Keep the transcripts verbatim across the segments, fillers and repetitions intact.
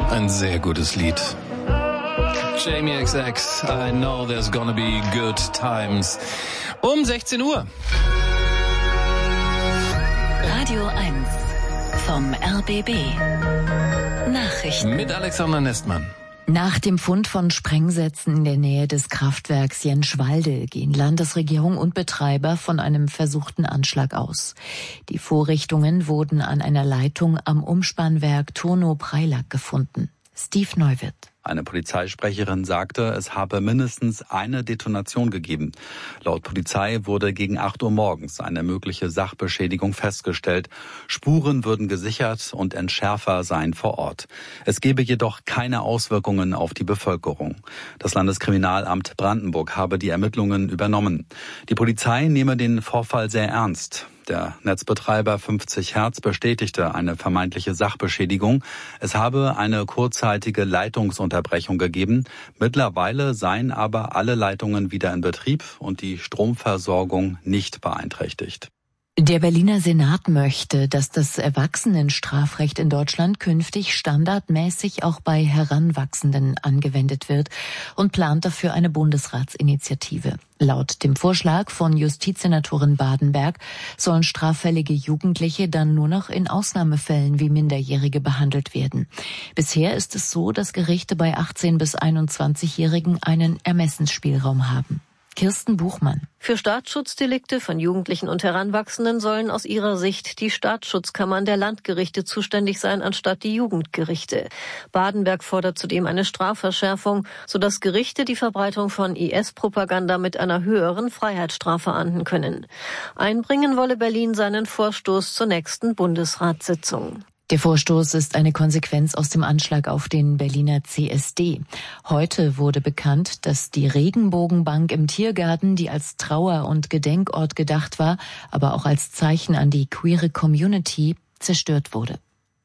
Ein sehr gutes Lied. Jamie X X, I know there's gonna be good times. Um sechzehn Uhr. Radio eins vom R B B. Nachrichten. Mit Alexander Nestmann. Nach dem Fund von Sprengsätzen in der Nähe des Kraftwerks Jenschwalde gehen Landesregierung und Betreiber von einem versuchten Anschlag aus. Die Vorrichtungen wurden an einer Leitung am Umspannwerk Turnow-Preilack gefunden. Steve Neuwirth. Eine Polizeisprecherin sagte, es habe mindestens eine Detonation gegeben. Laut Polizei wurde gegen acht Uhr morgens eine mögliche Sachbeschädigung festgestellt. Spuren würden gesichert und Entschärfer seien vor Ort. Es gebe jedoch keine Auswirkungen auf die Bevölkerung. Das Landeskriminalamt Brandenburg habe die Ermittlungen übernommen. Die Polizei nehme den Vorfall sehr ernst. Der Netzbetreiber fünfzig Hertz bestätigte eine vermeintliche Sachbeschädigung. Es habe eine kurzzeitige Leitungsunterbrechung gegeben. Mittlerweile seien aber alle Leitungen wieder in Betrieb und die Stromversorgung nicht beeinträchtigt. Der Berliner Senat möchte, dass das Erwachsenenstrafrecht in Deutschland künftig standardmäßig auch bei Heranwachsenden angewendet wird und plant dafür eine Bundesratsinitiative. Laut dem Vorschlag von Justizsenatorin Badenberg sollen straffällige Jugendliche dann nur noch in Ausnahmefällen wie Minderjährige behandelt werden. Bisher ist es so, dass Gerichte bei achtzehn- bis einundzwanzigjährigen einen Ermessensspielraum haben. Kirsten Buchmann. Für Staatsschutzdelikte von Jugendlichen und Heranwachsenden sollen aus ihrer Sicht die Staatsschutzkammern der Landgerichte zuständig sein, anstatt die Jugendgerichte. Badenberg fordert zudem eine Strafverschärfung, sodass Gerichte die Verbreitung von I S-Propaganda mit einer höheren Freiheitsstrafe ahnden können. Einbringen wolle Berlin seinen Vorstoß zur nächsten Bundesratssitzung. Der Vorstoß ist eine Konsequenz aus dem Anschlag auf den Berliner C S D. Heute wurde bekannt, dass die Regenbogenbank im Tiergarten, die als Trauer- und Gedenkort gedacht war, aber auch als Zeichen an die queere Community, zerstört wurde.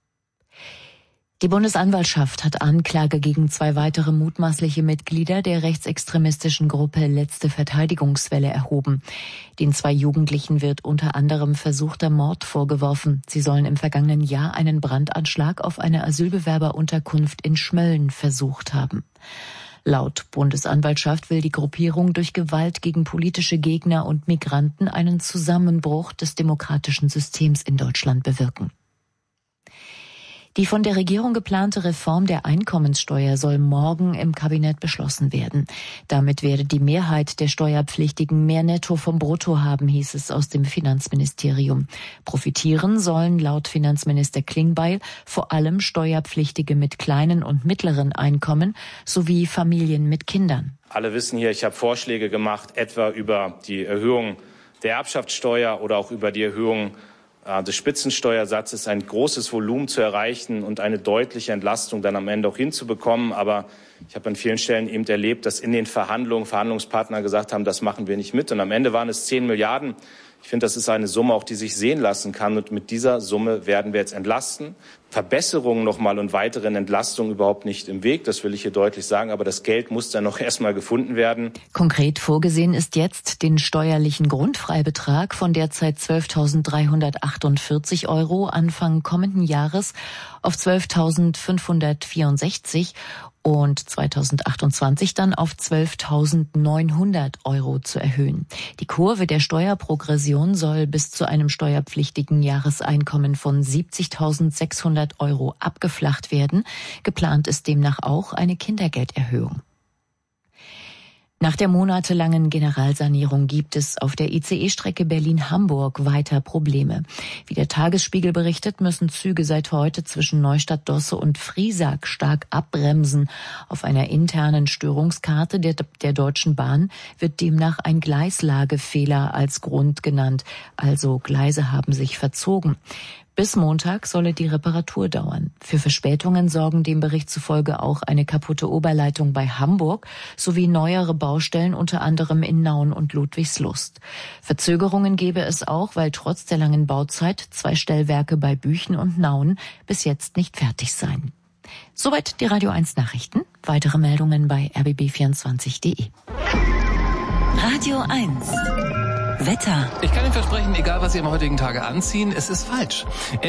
Die Bundesanwaltschaft hat Anklage gegen zwei weitere mutmaßliche Mitglieder der rechtsextremistischen Gruppe Letzte Verteidigungswelle erhoben. Den zwei Jugendlichen wird unter anderem versuchter Mord vorgeworfen. Sie sollen im vergangenen Jahr einen Brandanschlag auf eine Asylbewerberunterkunft in Schmölln versucht haben. Laut Bundesanwaltschaft will die Gruppierung durch Gewalt gegen politische Gegner und Migranten einen Zusammenbruch des demokratischen Systems in Deutschland bewirken. Die von der Regierung geplante Reform der Einkommenssteuer soll morgen im Kabinett beschlossen werden. Damit werde die Mehrheit der Steuerpflichtigen mehr Netto vom Brutto haben, hieß es aus dem Finanzministerium. Profitieren sollen laut Finanzminister Klingbeil vor allem Steuerpflichtige mit kleinen und mittleren Einkommen sowie Familien mit Kindern. Alle wissen hier, ich habe Vorschläge gemacht, etwa über die Erhöhung der Erbschaftssteuer oder auch über die Erhöhung des Spitzensteuersatzes, ein großes Volumen zu erreichen und eine deutliche Entlastung dann am Ende auch hinzubekommen. Aber ich habe an vielen Stellen eben erlebt, dass in den Verhandlungen Verhandlungspartner gesagt haben, das machen wir nicht mit. Und am Ende waren es zehn Milliarden. Ich finde, das ist eine Summe, auch die sich sehen lassen kann. Und mit dieser Summe werden wir jetzt entlasten. Verbesserungen nochmal und weiteren Entlastungen überhaupt nicht im Weg. Das will ich hier deutlich sagen. Aber das Geld muss dann noch erstmal gefunden werden. Konkret vorgesehen ist jetzt, den steuerlichen Grundfreibetrag von derzeit zwölftausenddreihundertachtundvierzig Euro Anfang kommenden Jahres auf zwölftausendfünfhundertvierundsechzig und zweitausendachtundzwanzig dann auf zwölftausendneunhundert Euro zu erhöhen. Die Kurve der Steuerprogression soll bis zu einem steuerpflichtigen Jahreseinkommen von siebzigtausendsechshundert Euro abgeflacht werden. Geplant ist demnach auch eine Kindergelderhöhung. Nach der monatelangen Generalsanierung gibt es auf der I C E-Strecke Berlin-Hamburg weiter Probleme. Wie der Tagesspiegel berichtet, müssen Züge seit heute zwischen Neustadt-Dosse und Friesack stark abbremsen. Auf einer internen Störungskarte der, der Deutschen Bahn wird demnach ein Gleislagefehler als Grund genannt. Also Gleise haben sich verzogen. Bis Montag solle die Reparatur dauern. Für Verspätungen sorgen dem Bericht zufolge auch eine kaputte Oberleitung bei Hamburg sowie neuere Baustellen unter anderem in Nauen und Ludwigslust. Verzögerungen gebe es auch, weil trotz der langen Bauzeit zwei Stellwerke bei Büchen und Nauen bis jetzt nicht fertig seien. Soweit die Radio eins Nachrichten. Weitere Meldungen bei r b b vierundzwanzig punkt de. Radio eins Wetter. Ich kann Ihnen versprechen, egal was Sie am heutigen Tage anziehen, es ist falsch.